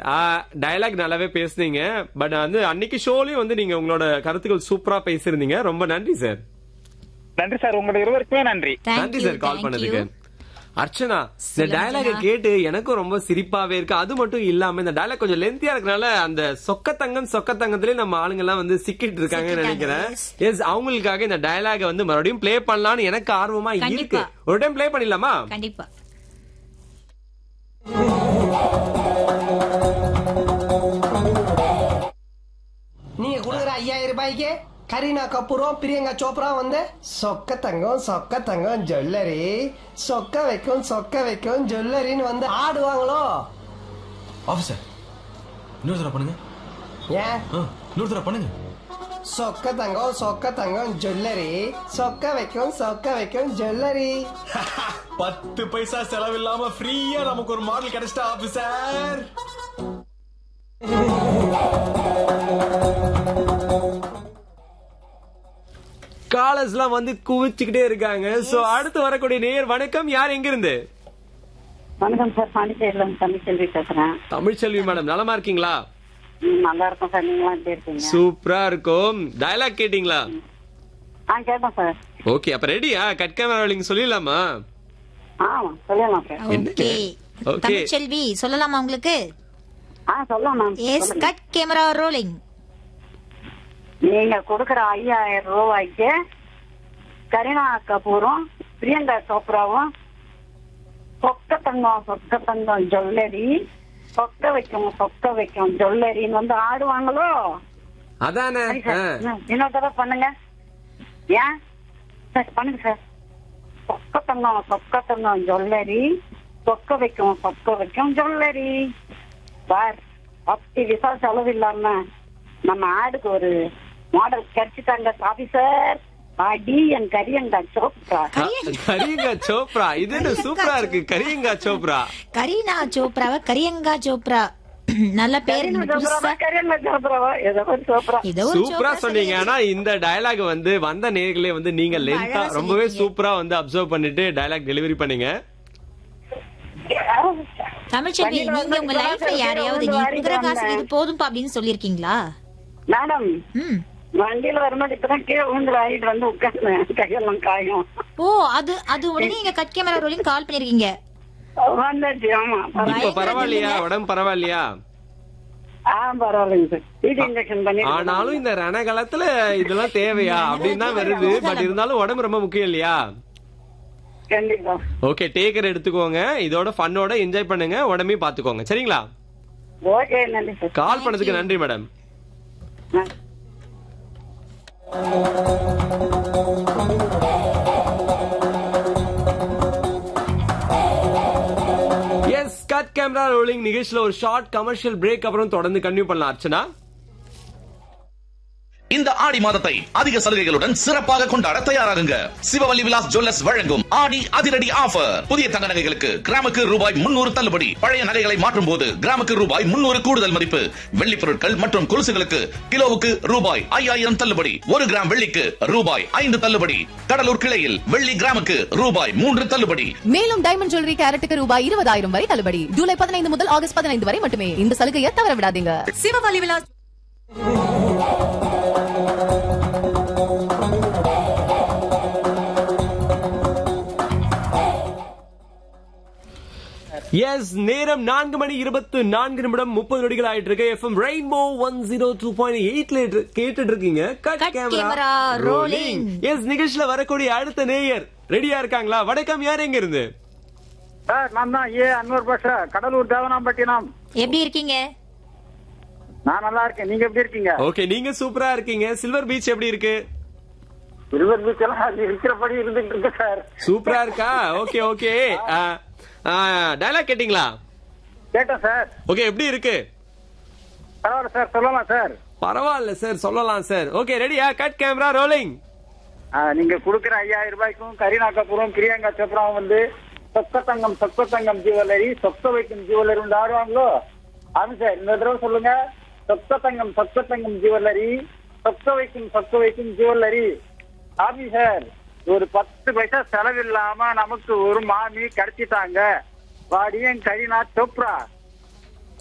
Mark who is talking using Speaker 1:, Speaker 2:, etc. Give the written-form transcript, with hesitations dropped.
Speaker 1: Dialogue நல்லாவே பேசுனீங்க. But வந்து அன்னைக்கு ஷோலயும் வந்து நீங்க உங்களோட கருத்துக்கள் சூப்பரா பேசிருந்தீங்க. ரொம்ப நன்றி சார்.
Speaker 2: நன்றி சார், உங்களோட இருவருக்குமே நன்றி.
Speaker 1: நன்றி சார் கால் பண்ணதுக்கு. அர்ச்சனா, இந்த டயலாக கேட்டு எனக்கும் ரொம்ப சிரிப்பாவே இருக்கு. அது மட்டும் இல்லாம இந்த டயலாக் கொஞ்சம் லென்த்தியா இருக்கனால அந்த சொக்கத்தங்கத்திலே நம்ம ஆளுங்க எல்லாம் வந்து சிக்கிட்டு இருக்காங்கன்னு நினைக்கிறேன். எஸ், அவங்களுக்காக இந்த டயலாக வந்து மறுபடியும் பிளே பண்ணலாம்னு எனக்கு ஆர்வமா இருக்கு. ஒரு டைம் பிளே பண்ணிடலாமா?
Speaker 3: கண்டிப்பா.
Speaker 4: நீங்க கொடுக்குற 5000 ரூபாய்க்கு கரீனா கபூரும் பிரியங்கா சோப்ரா வந்து சொக்க தங்கம் ஜுவல்லரி சொக்க வைக்கும் ஜுவல்லரின்னு வந்து ஆடுவாங்களோ?
Speaker 5: ஆஃபீஸர், இன்னொரு தடவை பண்ணுங்க.
Speaker 4: ஏன்
Speaker 5: இன்னொரு தடவை பண்ணுங்க.
Speaker 4: சொக்க தங்கம் ஜுவல்லரி சொக்க வைக்கும் ஜுவல்லரி.
Speaker 5: 10 பைசா செலவில்லாம ஃப்ரீயா நமக்கு ஒரு மாடல் கிடைச்சிட்டா ஆஃபீஸர்.
Speaker 1: காலர்ஸ் எல்லாம் வந்து குவிச்சுக்கிட்டே இருக்காங்க. சோ அடுத்து வரக்கூடிய நேயர் வணக்கம். யார் எங்க இருந்து?
Speaker 6: வணக்கம் சார், பாண்டிச்சேரியில தமிழ்ச்செல்வி பேசுறேன்.
Speaker 1: தமிழ்ச்செல்வி மேடம், நலமா இருக்கீங்களா?
Speaker 6: நல்லா இருக்கும் சார், நீங்களா எப்படி இருக்கீங்க?
Speaker 1: சூப்பரா இருக்கும். டயலாக் கேட்டீங்களா?
Speaker 6: கேட்டேன் சார்.
Speaker 1: ஓகே, அப்ப ரெடியா? கட் கேமரா ரோலிங் சொல்லிடலாமா?
Speaker 6: சொல்லலாம் சார்.
Speaker 3: ஓகே, தமிழ்ச்செல்வி சொல்லலாமா உங்களுக்கு?
Speaker 6: சொல்லலாம் ma'am.
Speaker 3: S, cut camera rolling.
Speaker 6: நீங்க கொடுக்கற 5000 ரூபாய்க்கு கரீனா கபூரும் பிரியங்கா சோப்ராவும் சொக்க தங்கம் ஜுவல்லரி சொக்க வைக்கும் ஜுவல்லரின்னு வந்து ஆடுவாங்களோ?
Speaker 1: அதானே.
Speaker 6: இன்னொரு தடவை பண்ணுங்க. ஏன் சார் பண்ணுங்க சார். சொக்க தங்கம் ஜுவல்லரி சொக்க வைக்கும் ஜுவல்லரி. சார், 10 பைசா செலவு இல்லாம நம்ம ஆடுக்கு ஒரு மாடல் கிடைச்சிட்டாங்க ஆபீசர். அடி என் கரியங்கா
Speaker 1: சோப்ரா. இது சூப்பரா இருக்கு. கரியங்கா சோப்ரா.
Speaker 3: கரீனா சோப்ராவா கரியங்கா சோப்ரா? நல்ல பேர்.
Speaker 1: சூப்பரா சொன்னீங்க. ஆனா இந்த டயலாக் வந்து வந்த நேர்களே வந்து நீங்க லென்த்தா ரொம்பவே சூப்பரா வந்து அப்சர்வ் பண்ணிட்டு டயலாக் டெலிவரி பண்ணீங்க.
Speaker 3: தமிழ்ச்செல்வி, நீங்க உங்க லைஃப்ல யாரையாவது நீ குதிரை காசு இது போதும் அப்படின்னு சொல்லிருக்கீங்களா?
Speaker 6: மேடம், வண்டியில வரும்போது இப்பதான் கீழே விழுந்து வாங்கிட்டு வந்து உட்கார்ந்தேன், கையெல்லாம் காயும்.
Speaker 3: ஓ, அது உடனே நீங்க கட் கேமரா ரோலிங் கால் பண்ணிருக்கீங்க.
Speaker 6: வந்தாச்சு. ஆமா,
Speaker 1: இப்ப பரவாயில்லையா? உடம்பு பரவாயில்லையா?
Speaker 6: பரவாயில்லைங்க சார். டிடி இன்ஜெக்ஷன் பண்ணி.
Speaker 1: ஆனாலும் இந்த ரணகாலத்துல இதெல்லாம் தேவையா அப்படின்னு தான் வருது. பட் இருந்தாலும் உடம்பு ரொம்ப முக்கியம் இல்லையா?
Speaker 6: கண்டிப்பா.
Speaker 1: ஓகே, டேக்கர் எடுத்துக்கோங்க. இதோட ஃபன்னோட என்ஜாய் பண்ணுங்க. உடம்பே பாத்துக்கோங்க. சரிங்களா?
Speaker 6: ஓகே, நன்றி சார்.
Speaker 1: கால் பண்ணதுக்கு நன்றி madam. S, cut camera rolling நிகழ்ச்சியில ஒரு ஷார்ட் கமர்ஷியல் பிரேக் அப்புறம் தொடர்ந்து கன்டினியூ பண்ணலாம். அர்ச்சனா,
Speaker 7: இந்த ஆடி மாதத்தை அதிக சலுகைகளுடன் சிறப்பாக கொண்டாட தயாராகுங்க. சிவவல்லி விலாஸ் ஜுவல்லர்ஸ் வழங்கும் ஆடி அதிரடி ஆஃபர். புதிய தங்க நகைகளுக்கு கிராமுக்கு ரூபாய் 300 தள்ளுபடி. பழைய நகைகளை மாற்றும் போது கிராமுக்கு ரூபாய் 300 கூடுதல் மதிப்பு. வெள்ளி பொருட்கள் மற்றும் கொலுசுகளுக்கு கிலோவுக்கு ரூபாய் 5000 தள்ளுபடி. 1 கிராம் வெள்ளிக்கு ரூபாய் 5 தள்ளுபடி. கடலூர் கிளையில் வெள்ளி கிராமுக்கு ரூபாய் 3 தள்ளுபடி.
Speaker 8: மேலும் டைமண்ட் ஜுவல்லரி கேரட்டுக்கு ரூபாய் 20000 வரை தள்ளுபடி. ஜூலை 15 முதல் ஆகஸ்ட் 15 வரை மட்டுமே. இந்த சலுகையை தவற விடாதீங்க. சிவவல்லி விலாஸ்.
Speaker 1: எஸ், நேரம் 4:24:30 ஆயிட்டு இருக்கு. எஃப்எம் ரெயின்போ 102.8 கேட்டுட்டு இருக்கீங்க. Cut camera rolling. எஸ், நிகழ்ச்சியில வரக்கூடிய அடுத்த நேயர் ரெடியா இருக்காங்களா? வணக்கம், யார் எங்க இருந்து?
Speaker 2: சார், நான் தான் அன்வர் பேசுறேன், கடலூர் தேவனாம்பட்டினம்.
Speaker 3: எப்படி இருக்கீங்க?
Speaker 2: நான் நல்லா இருக்கேன், நீங்க எப்படி இருக்கீங்க?
Speaker 1: ஓகே, நீங்க சூப்பரா இருக்கீங்க. சில்வர் பீச் எப்படி இருக்கு?
Speaker 2: சில்வர் பீச் எல்லாம் இருக்கிறபடி இருந்துட்டு இருக்கு சார்.
Speaker 1: சூப்பரா இருக்கா? Okay okay. டயலாக் கேட்டீங்களா?
Speaker 2: கேட்டேன் சார்.
Speaker 1: ஓகே, எப்படி இருக்கு?
Speaker 2: பரவாயில்ல சார், சொல்லலாம் சார்.
Speaker 1: பரவாயில்ல சார், சொல்லலாம் சார். ஓகே, ரெடியா? Cut camera rolling.
Speaker 2: நீங்க குடுக்கிற 5000 ரூபாய்க்கும் கரீனா கபூரும் பிரியங்கா சோப்ராவும் வந்து சொக்க தங்கம் ஜுவல்லரி சொக்க வைக்கும் ஜுவல்லரி வந்து ஆடுவாங்களோ? ஆமா சார், இந்த தடவை சொல்லுங்க. சொக்க தங்கம் ஜுவல்லரி சொக்க வைக்கும் ஜுவல்லரி. ஆபி சார், ஒரு 10 பைசா செலவில்லாம நமக்கு ஒரு மாமி கிடைச்சிட்டாங்க. வாடியன் கரீனா சோப்ரா.